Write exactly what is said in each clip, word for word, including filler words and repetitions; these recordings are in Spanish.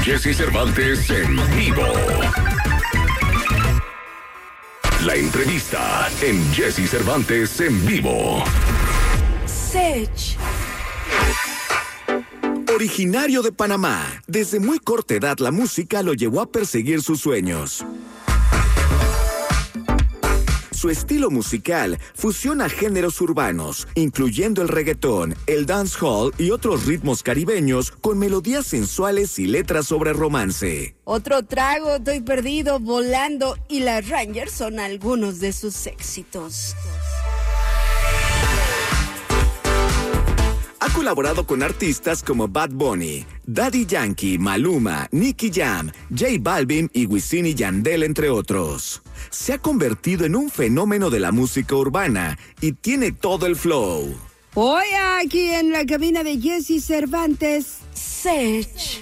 Jesse Cervantes en vivo. La entrevista en Jesse Cervantes en vivo. Sech. Originario de Panamá, desde muy corta edad la música lo llevó a perseguir sus sueños. Su estilo musical fusiona géneros urbanos, incluyendo el reggaetón, el dancehall y otros ritmos caribeños con melodías sensuales y letras sobre romance. Otro trago, estoy perdido, volando y las Rangers son algunos de sus éxitos. Ha colaborado con artistas como Bad Bunny, Daddy Yankee, Maluma, Nicky Jam, J Balvin y Wisin y Yandel, entre otros. Se ha convertido en un fenómeno de la música urbana y tiene todo el flow. Hoy aquí en la cabina de Jesse Cervantes, Sech.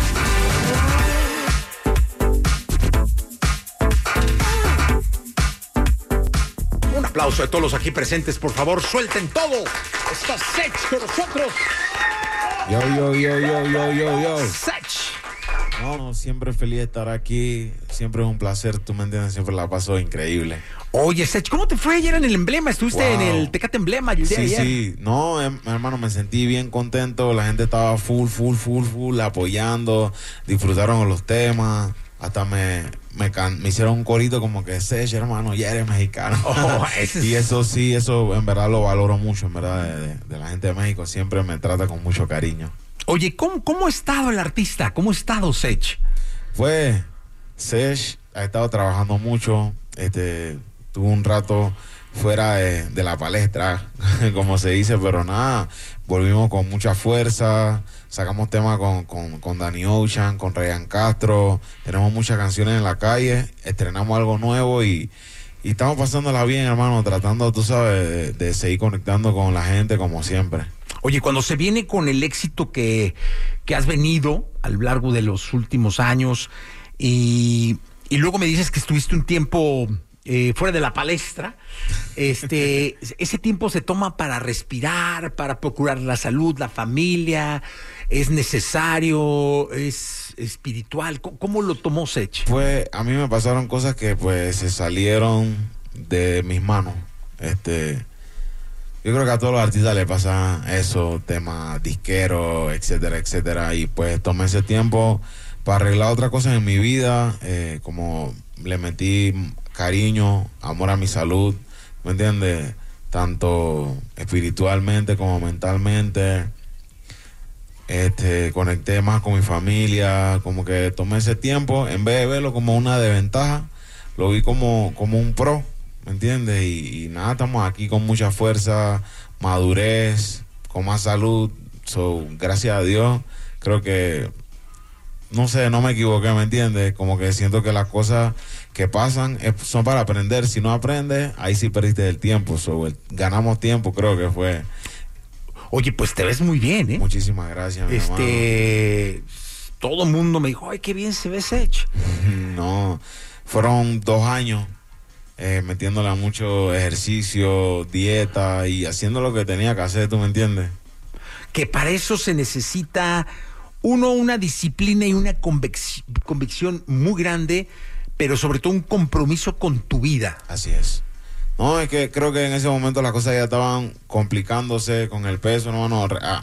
Un aplauso de todos los aquí presentes, por favor, suelten todo. Está Sech con nosotros. Yo, yo, yo, yo, yo, yo, yo. Sech. No, no, siempre feliz de estar aquí. Siempre es un placer, tú me entiendes, siempre la paso increíble. Oye, Sech, ¿cómo te fue ayer en el Emblema? Estuviste Wow. en el Tecate Emblema el día de Sí, ayer. sí, no, em, hermano, me sentí bien contento. La gente estaba full, full, full, full, apoyando. Disfrutaron los temas. Hasta me, me, can, me hicieron un corito como que Sech, hermano, ya eres mexicano. Oh, ese es... Y eso sí, eso en verdad lo valoro mucho, en verdad, de, de, de la gente de México. Siempre me trata con mucho cariño. Oye, ¿cómo, ¿cómo ha estado el artista? ¿Cómo ha estado Sech? Fue, Sech ha estado trabajando mucho, este, tuvo un rato fuera de, de la palestra, como se dice, pero nada, volvimos con mucha fuerza, sacamos temas con, con, con Danny Ocean, con Ryan Castro, tenemos muchas canciones en la calle, estrenamos algo nuevo y, y estamos pasándola bien, hermano, tratando, tú sabes, de, de seguir conectando con la gente como siempre. Oye, cuando se viene con el éxito que, que has venido a lo largo de los últimos años y, y luego me dices que estuviste un tiempo eh, fuera de la palestra, este, ese tiempo se toma para respirar, para procurar la salud, la familia, es necesario, es espiritual. ¿Cómo, cómo lo tomó Sech? Pues a mí me pasaron cosas que pues se salieron de mis manos, este... Yo creo que a todos los artistas les pasa eso, temas disqueros, etcétera, etcétera. Y pues tomé ese tiempo para arreglar otras cosas en mi vida, eh, como le metí cariño, amor a mi salud, ¿me entiendes? Tanto espiritualmente como mentalmente. Este, conecté más con mi familia, como que tomé ese tiempo, en vez de verlo como una desventaja, lo vi como, como un pro. ¿Me entiendes? Y, y nada, estamos aquí con mucha fuerza, madurez, con más salud. So, gracias a Dios, creo que, no sé, no me equivoqué, ¿me entiendes? Como que siento que las cosas que pasan es, son para aprender. Si no aprendes, ahí sí perdiste el tiempo. So, el, ganamos tiempo, creo que fue. Oye, pues te ves muy bien, ¿eh? Muchísimas gracias, mi Este, hermano. todo el mundo me dijo, ay, qué bien se ve Sech. No, fueron dos años. Eh, metiéndole a mucho ejercicio, dieta y haciendo lo que tenía que hacer, ¿tú me entiendes? Que para eso se necesita, uno, una disciplina y una convic- convicción muy grande, pero sobre todo un compromiso con tu vida. Así es. No, es que creo que en ese momento las cosas ya estaban complicándose con el peso, no, no, ah,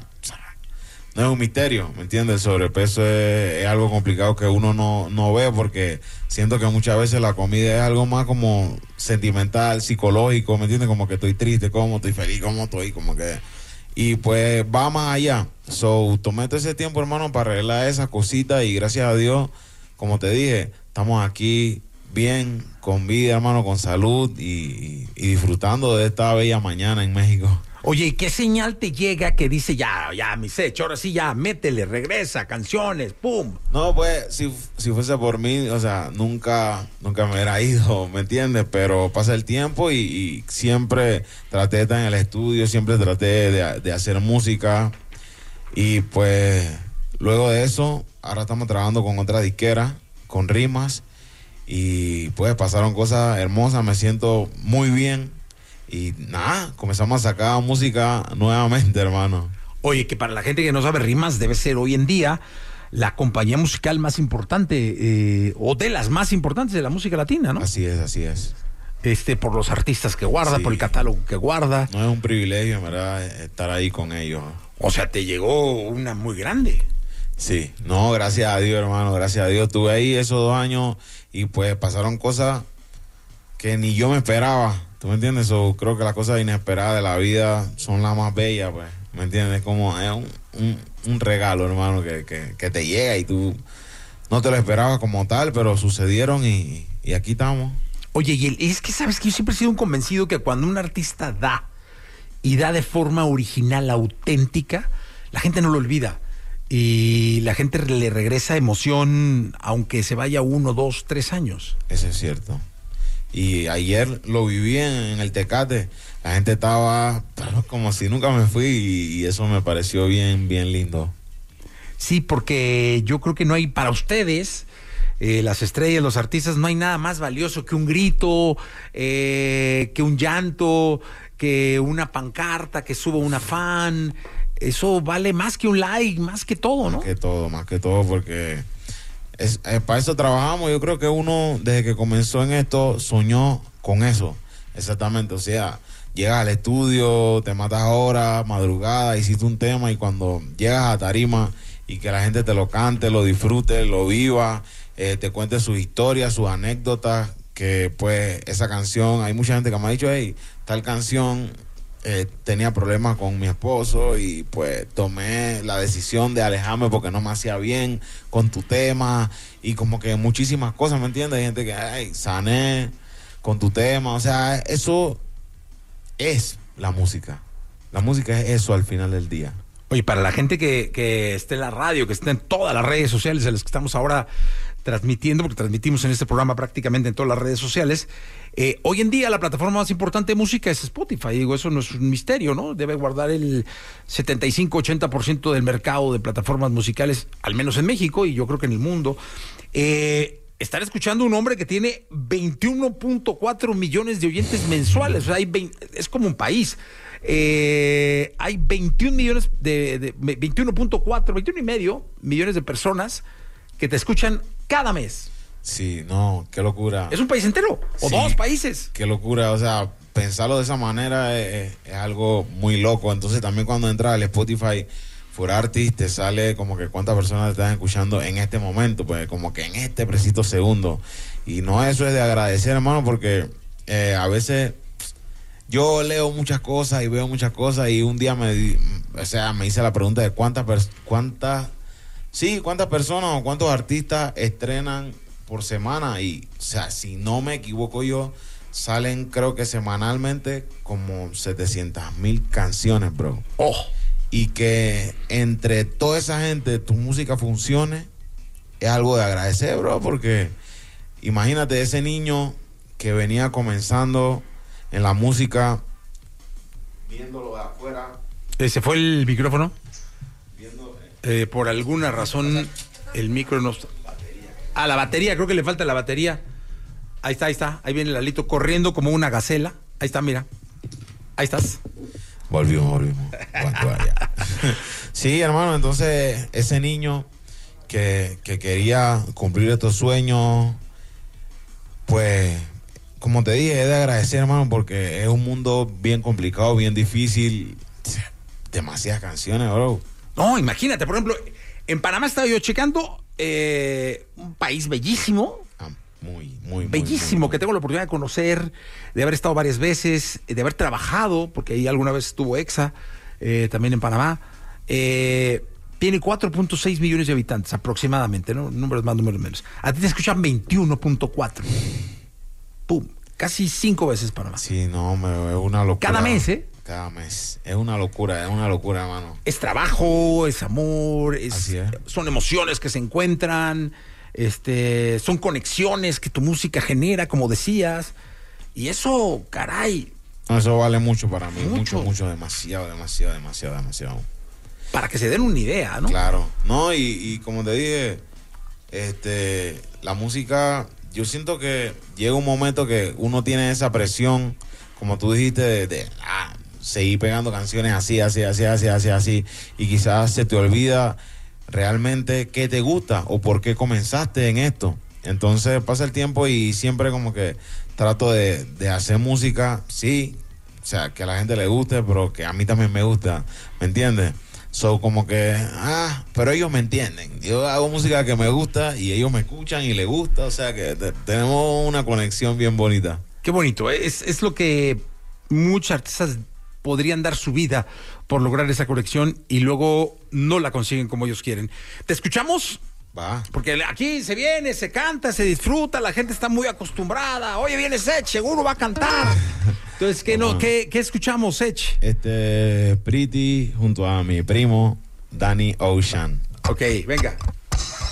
no es un misterio, ¿me entiendes? El sobrepeso es, es algo complicado que uno no, no ve porque siento que muchas veces la comida es algo más como sentimental, psicológico, ¿me entiendes? Como que estoy triste, como estoy feliz, como estoy, como que... Y pues va más allá. So, tomé todo ese tiempo, hermano, para arreglar esas cositas y gracias a Dios, como te dije, estamos aquí bien, con vida, hermano, con salud y, y, y disfrutando de esta bella mañana en México. Oye, ¿y qué señal te llega que dice, ya, ya, mi Sech, ahora sí, ya, métele, regresa, canciones, pum? No, pues, si, si fuese por mí, o sea, nunca, nunca me hubiera ido, ¿me entiendes? Pero pasa el tiempo y, y siempre traté de estar en el estudio, siempre traté de, de hacer música y pues, luego de eso, ahora estamos trabajando con otra disquera, con rimas y pues pasaron cosas hermosas, me siento muy bien. Y nada, comenzamos a sacar música nuevamente, hermano. Oye, que para la gente que no sabe rimas, debe ser hoy en día la compañía musical más importante, eh, o de las más importantes de la música latina, ¿no? Así es, así es. Este, por los artistas que guarda, Sí. por el catálogo que guarda. No es un privilegio, en verdad, estar ahí con ellos. O sea, te llegó una muy grande. Sí, no, gracias a Dios, hermano, gracias a Dios. Estuve ahí esos dos años y pues pasaron cosas que ni yo me esperaba. ¿Tú me entiendes? So, creo que las cosas inesperadas de la vida son las más bellas, pues. ¿Me entiendes? Como es un, un, un regalo, hermano, que, que, que te llega y tú no te lo esperabas como tal, pero sucedieron y, y aquí estamos. Oye, y el, es que sabes que yo siempre he sido un convencido que cuando un artista da y da de forma original, auténtica, la gente no lo olvida. Y la gente le regresa emoción, aunque se vaya uno, dos, tres años. Eso es cierto. Y ayer lo viví en, en el Tecate. La gente estaba pero como si nunca me fui y, y eso me pareció bien, bien lindo. Sí, porque yo creo que no hay para ustedes, eh, las estrellas, los artistas, no hay nada más valioso que un grito, eh, que un llanto, que una pancarta, que suba una fan. Eso vale más que un like, más que todo, ¿no? Más que todo, más que todo, porque es, eh, para eso trabajamos. Yo creo que uno, desde que comenzó en esto, soñó con eso. Exactamente, o sea, llegas al estudio, te matas horas, madrugada, hiciste un tema y cuando llegas a tarima y que la gente te lo cante, lo disfrute, lo viva, eh, te cuente sus historias, sus anécdotas, que pues esa canción, hay mucha gente que me ha dicho, hey, tal canción eh, tenía problemas con mi esposo y pues tomé la decisión de alejarme porque no me hacía bien con tu tema y como que muchísimas cosas, ¿me entiendes? Hay gente que, hey, sané con tu tema, o sea, eso es la música. La música es eso al final del día. Oye, para la gente que, que esté en la radio, que esté en todas las redes sociales en las que estamos ahora transmitiendo, porque transmitimos en este programa prácticamente en todas las redes sociales, eh, hoy en día la plataforma más importante de música es Spotify. Digo, eso no es un misterio, ¿no? Debe guardar el setenta y cinco a ochenta por ciento del mercado de plataformas musicales, al menos en México y yo creo que en el mundo. Eh... Estar escuchando un hombre que tiene veintiuno punto cuatro millones de oyentes mensuales. O sea, hay veinte, es como un país. Eh, hay veintiún millones de, de veintiuno punto cuatro, veintiuno y medio millones de personas que te escuchan cada mes. Sí, no, qué locura. Es un país entero, o Sí, dos países. Qué locura, o sea, pensarlo de esa manera es, es, es algo muy loco. Entonces también cuando entras al Spotify For Artist te sale como que cuántas personas te están escuchando en este momento, pues como que en este preciso segundo. Y no, eso es de agradecer, hermano, porque eh, a veces yo leo muchas cosas y veo muchas cosas y un día me, di- o sea, me hice la pregunta de cuántas, pers- cuántas, sí, cuántas personas o cuántos artistas estrenan por semana y, o sea, si no me equivoco yo, salen creo que semanalmente como setecientas mil canciones, bro. Oh. Y que entre toda esa gente tu música funcione es algo de agradecer, bro, porque imagínate ese niño que venía comenzando en la música, viéndolo de afuera, Eh, ¿Se fue el micrófono? viendo Eh, por alguna razón el micro no está. Ah, la batería, creo que le falta la batería. Ahí está, ahí está. Ahí viene Lalito corriendo como una gacela. Ahí está, mira. Ahí estás. Volvimos, volvimos. Sí, hermano, entonces ese niño que, que quería cumplir estos sueños, pues, como te dije, es de agradecer, hermano, porque es un mundo bien complicado, bien difícil. Demasiadas canciones, bro. No, imagínate, por ejemplo, en Panamá estaba yo checando, eh, un país bellísimo, Ah, muy, muy, muy, bellísimo, muy, muy. que tengo la oportunidad de conocer, de haber estado varias veces, de haber trabajado, porque ahí alguna vez estuvo EXA, eh, también en Panamá. Eh, tiene cuatro punto seis millones de habitantes aproximadamente, ¿no? Números más, números menos. A ti te escuchan veintiuno punto cuatro. Pum, casi cinco veces Panamá. Sí, no, me, es una locura. Cada mes, ¿eh? Cada mes. Es una locura, es una locura, hermano. Es trabajo, es amor, es, Así es. son emociones que se encuentran, este, son conexiones que tu música genera, como decías. Y eso, caray, No, eso vale mucho para mí. Mucho. Mucho, mucho, demasiado, demasiado, demasiado, demasiado. para que se den una idea, ¿no? Claro. No, y, y como te dije, este, la música, yo siento que llega un momento que uno tiene esa presión, como tú dijiste, de, de ah, seguir pegando canciones así, así, así, así, así, así, y quizás se te olvida realmente qué te gusta o por qué comenzaste en esto. Entonces pasa el tiempo y siempre como que trato de, de hacer música, sí, o sea, que a la gente le guste, pero que a mí también me gusta, ¿me entiendes? So, como que, ah, pero ellos me entienden. Yo hago música que me gusta y ellos me escuchan y les gusta. O sea, que te, tenemos una conexión bien bonita. Qué bonito. Es, es lo que muchos artistas podrían dar su vida por lograr esa conexión y luego no la consiguen como ellos quieren. ¿Te escuchamos? Va. Porque aquí se viene, se canta, se disfruta, la gente está muy acostumbrada. Oye, viene Sech, seguro va a cantar. Entonces, ¿qué, no, ¿qué, qué escuchamos, Sech? Este, Pretty, junto a mi primo, Danny Ocean. Ok, venga.